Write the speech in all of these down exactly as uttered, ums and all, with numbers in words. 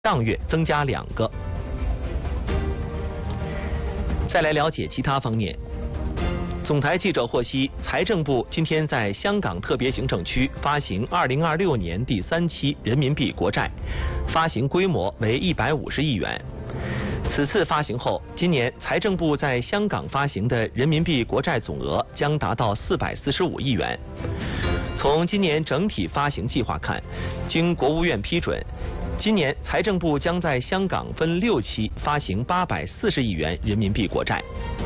上月增加两个。再来了解其他方面。总台记者获悉，财政部今天在香港特别行政区发行二零二六年第三期人民币国债，发行规模为一百五十亿元。此次发行后，今年财政部在香港发行的人民币国债总额将达到四百四十五亿元。从今年整体发行计划看，经国务院批准，今年财政部将在香港分六期发行八百四十亿元人民币国债。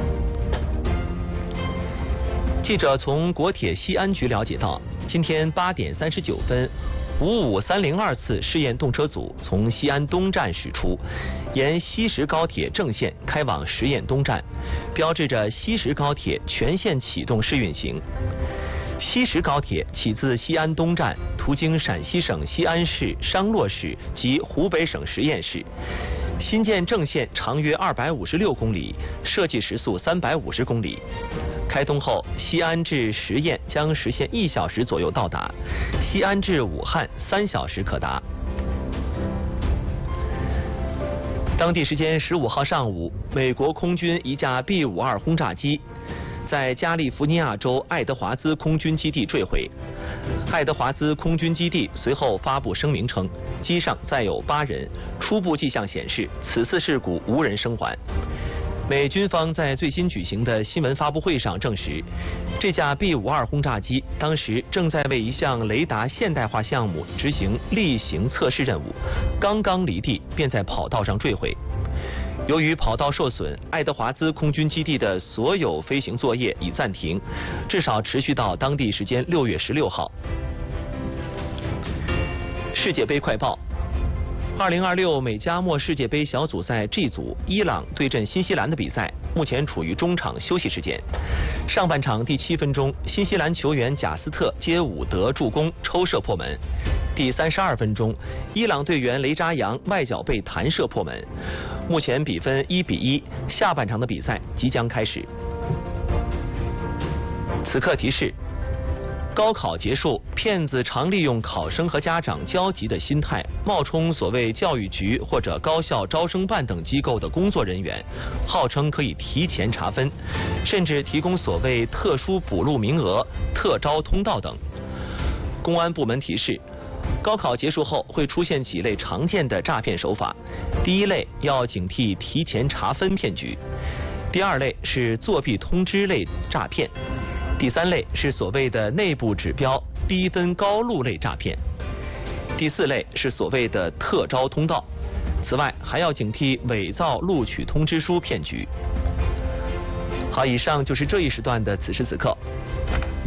记者从国铁西安局了解到，今天八点三十九分，五五三零二次试验动车组从西安东站驶出，沿西石高铁正线开往实验东站，标志着西石高铁全线启动试运行。西石高铁起自西安东站，途经陕西省西安市、商洛市及湖北省十堰市。新建正线长约二百五十六公里，设计时速三百五十公里。开通后，西安至十堰将实现一小时左右到达，西安至武汉三小时可达。当地时间十五号上午，美国空军一架 B 五十二轰炸机在加利福尼亚州爱德华兹空军基地坠毁。爱德华兹空军基地随后发布声明称，机上载有八人，初步迹象显示此次事故无人生还。美军方在最新举行的新闻发布会上证实，这架 B 五十二轰炸机当时正在为一项雷达现代化项目执行例行测试任务，刚刚离地便在跑道上坠毁。由于跑道受损，爱德华兹空军基地的所有飞行作业已暂停，至少持续到当地时间六月十六号。世界杯快报。二零二六美加墨世界杯小组赛 G 组，伊朗对阵新西兰的比赛目前处于中场休息时间。上半场第七分钟，新西兰球员贾斯特接伍德助攻抽射破门。第三十二分钟，伊朗队员雷扎扬外脚背弹射破门。目前比分一比一，下半场的比赛即将开始。此刻提示。高考结束，骗子常利用考生和家长焦急的心态，冒充所谓教育局或者高校招生办等机构的工作人员，号称可以提前查分，甚至提供所谓特殊补录名额、特招通道等。公安部门提示，高考结束后会出现几类常见的诈骗手法。第一类要警惕提前查分骗局，第二类是作弊通知类诈骗。第三类是所谓的内部指标低分高录类诈骗，第四类是所谓的特招通道。此外，还要警惕伪造录取通知书骗局。好，以上就是这一时段的此时此刻。